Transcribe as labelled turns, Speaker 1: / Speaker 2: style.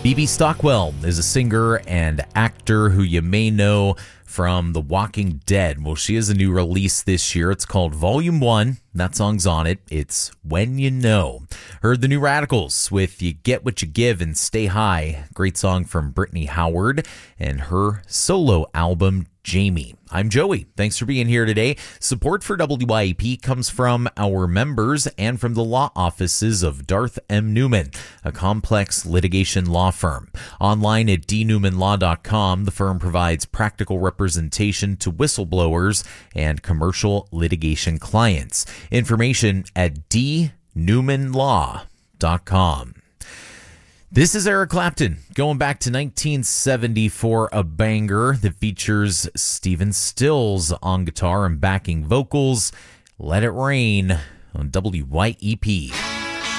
Speaker 1: Phoebe Stockwell is a singer and actor who you may know from The Walking Dead. Well, she has a new release this year. It's called Volume 1. That song's on it. It's When You Know. Heard the New Radicals with You Get What You Give and Stay High. Great song from Brittany Howard and her solo album, Jamie. I'm Joey. Thanks for being here today. Support for WYAP comes from our members and from the law offices of Darth M. Newman, a complex litigation law firm. Online at dnewmanlaw.com, the firm provides practical representation to whistleblowers and commercial litigation clients. Information at dnewmanlaw.com. This is Eric Clapton, going back to 1970 for a banger that features Stephen Stills on guitar and backing vocals. Let It Rain on WYEP.